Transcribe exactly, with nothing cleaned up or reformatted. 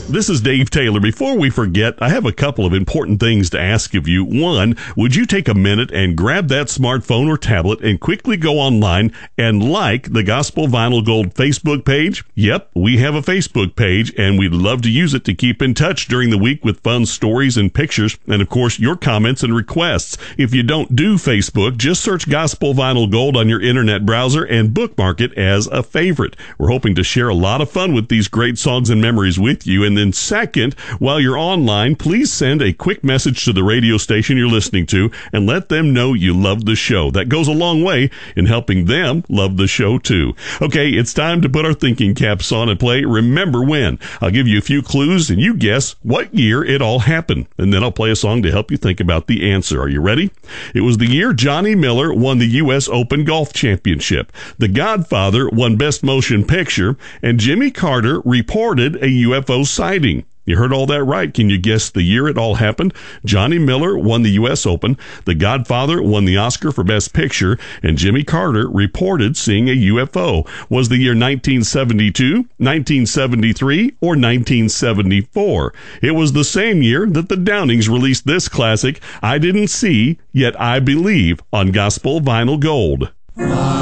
This is Dave Taylor. Before we forget, I have a couple of important things to ask of you. One, would you take a minute and grab that smartphone or tablet and quickly go online and like the Gospel Vinyl Gold Facebook page? Yep, we have a Facebook page, and we'd love to use it to keep in touch during the week with fun stories and pictures, and of course, your comments and requests. If you don't do Facebook, just search Gospel Vinyl Gold on your internet browser and bookmark it as a favorite. We're hoping to share a lot of fun with these great songs and memories with you. And then second, while you're online, please send a quick message to the radio station you're listening to and let them know you love the show. That goes a long way in helping them love the show too. Okay, it's time to put our thinking caps on and play Remember When. I'll give you a few clues and you guess what year it all happened. And then I'll play a song to help you think about the answer. Are you ready? It was the year Johnny Miller won the U S Open Golf Championship. The Godfather won Best Motion Picture, and Jimmy Carter reported a U F O sighting. You heard all that right. Can you guess the year it all happened? Johnny Miller won the U S Open, The Godfather won the Oscar for Best Picture, and Jimmy Carter reported seeing a U F O. Was the year nineteen seventy-two, nineteen seventy-three, or nineteen seventy-four? It was the same year that the Downings released this classic, I Didn't See, Yet I Believe, on Gospel Vinyl Gold.